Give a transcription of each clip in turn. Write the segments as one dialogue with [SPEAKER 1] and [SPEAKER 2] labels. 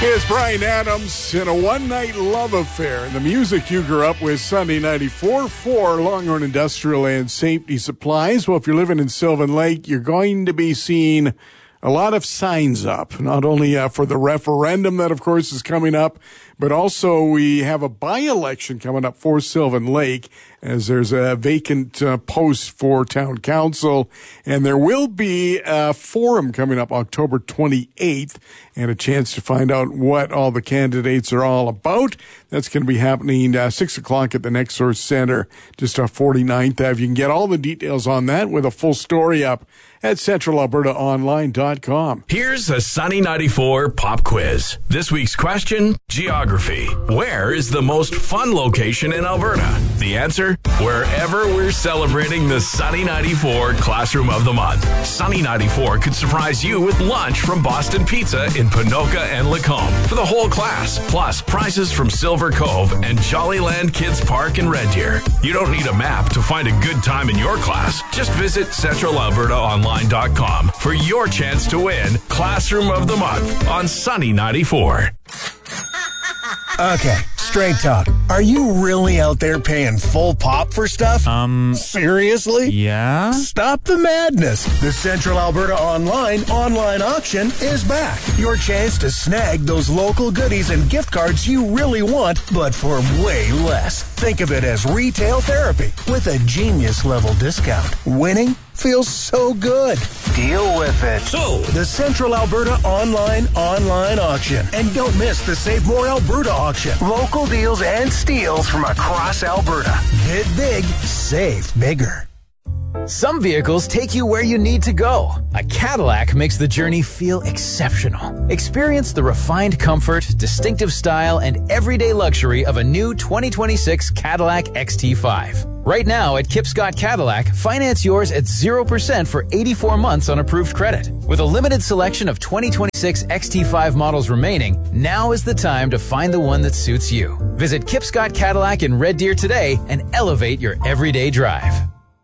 [SPEAKER 1] It's Brian Adams in a one-night love affair. The music you grew up with, Sunday 94 for Longhorn Industrial and Safety Supplies. Well, if you're living in Sylvan Lake, you're going to be seeing a lot of signs up, not only for the referendum that, of course, is coming up, but also we have a by-election coming up for Sylvan Lake as there's a vacant post for town council. And there will be a forum coming up October 28th and a chance to find out what all the candidates are all about. That's going to be happening 6 o'clock at the NextSource Center, just off 49th Ave. You can get all the details on that with a full story up at centralalbertaonline.com.
[SPEAKER 2] Here's a Sunny 94 pop quiz. This week's question, geography. Where is the most fun location in Alberta? The answer, wherever we're celebrating the Sunny 94 Classroom of the Month. Sunny 94 could surprise you with lunch from Boston Pizza in Ponoka and Lacombe for the whole class, plus prizes from Silver Cove and Jollyland Kids Park in Red Deer. You don't need a map to find a good time in your class. Just visit centralalbertaonline.com for your chance to win Classroom of the Month on Sunny 94.
[SPEAKER 3] Okay, straight talk. Are you really out there paying full pop for stuff? Seriously?
[SPEAKER 4] Yeah?
[SPEAKER 3] Stop the madness. The Central Alberta online auction is back. Your chance to snag those local goodies and gift cards you really want, but for way less. Think of it as retail therapy with a genius-level discount. Winning feels so good. Deal with it.
[SPEAKER 2] So,
[SPEAKER 3] the Central Alberta online auction. And don't miss the Save More Alberta auction. Local deals and steals from across Alberta. Bid big, save bigger.
[SPEAKER 5] Some vehicles take you where you need to go. A Cadillac makes the journey feel exceptional. Experience the refined comfort, distinctive style, and everyday luxury of a new 2026 Cadillac XT5. Right now at Kip Scott Cadillac, finance yours at 0% for 84 months on approved credit. With a limited selection of 2026 XT5 models remaining, now is the time to find the one that suits you. Visit Kip Scott Cadillac in Red Deer today and elevate your everyday drive.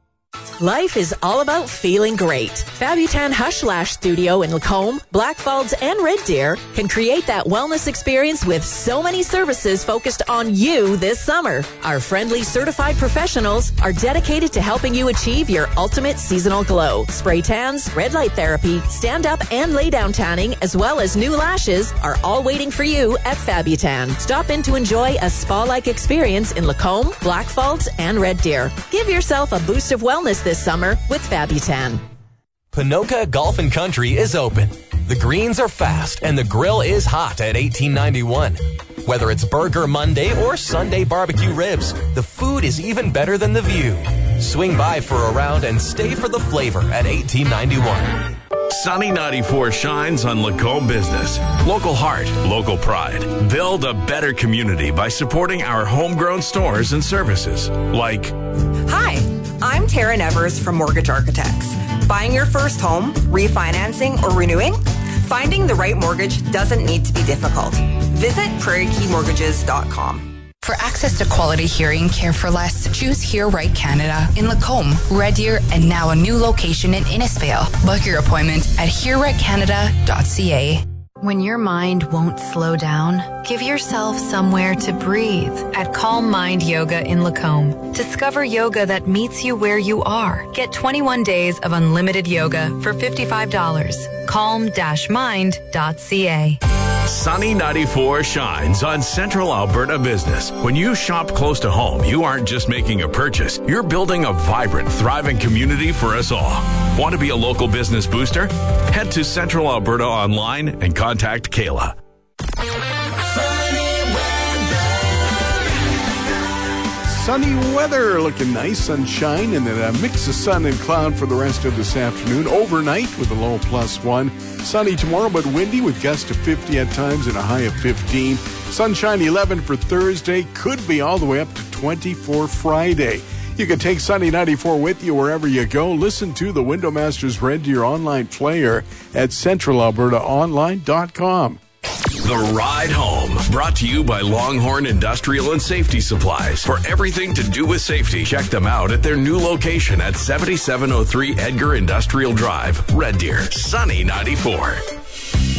[SPEAKER 6] Life is all about feeling great. Fabutan Hush Lash Studio in Lacombe, Blackfalds, and Red Deer can create that wellness experience with so many services focused on you this summer. Our friendly certified professionals are dedicated to helping you achieve your ultimate seasonal glow. Spray tans, red light therapy, stand-up and lay-down tanning, as well as new lashes are all waiting for you at Fabutan. Stop in to enjoy a spa-like experience in Lacombe, Blackfalds, and Red Deer. Give yourself a boost of wellness this summer with Fabutan.
[SPEAKER 7] Ponoka Golf and Country is open. The greens are fast and the grill is hot at 1891. Whether it's Burger Monday or Sunday barbecue ribs, the food is even better than the view. Swing by for a round and stay for the flavor at 1891.
[SPEAKER 2] Sunny 94 shines on Lacombe business. Local heart, local pride. Build a better community by supporting our homegrown stores and services. Like,
[SPEAKER 8] hi, I'm Tara Nevers from Mortgage Architects. Buying your first home, refinancing, or renewing? Finding the right mortgage doesn't need to be difficult. Visit prairiekeymortgages.com.
[SPEAKER 9] For access to quality hearing care for less, choose Hear Right Canada in Lacombe, Red Deer, and now a new location in Innisfail. Book your appointment at hearrightcanada.ca.
[SPEAKER 10] When your mind won't slow down, give yourself somewhere to breathe at Calm Mind Yoga in Lacombe. Discover yoga that meets you where you are. Get 21 days of unlimited yoga for $55. Calm-mind.ca.
[SPEAKER 2] Sunny 94 shines on Central Alberta business. When you shop close to home, you aren't just making a purchase. You're building a vibrant, thriving community for us all. Want to be a local business booster? Head to Central Alberta Online and contact Kayla.
[SPEAKER 1] Sunny weather, looking nice, sunshine, and then a mix of sun and cloud for the rest of this afternoon. Overnight with a low +1. Sunny tomorrow, but windy with gusts of 50 at times and a high of 15. Sunshine 11 for Thursday, could be all the way up to 20 for Friday. You can take Sunny 94 with you wherever you go. Listen to the Window Masters Red Deer online player at centralalbertaonline.com.
[SPEAKER 2] The Ride Home, brought to you by Longhorn Industrial and Safety Supplies. For everything to do with safety, check them out at their new location at 7703 Edgar Industrial Drive, Red Deer. Sunny 94.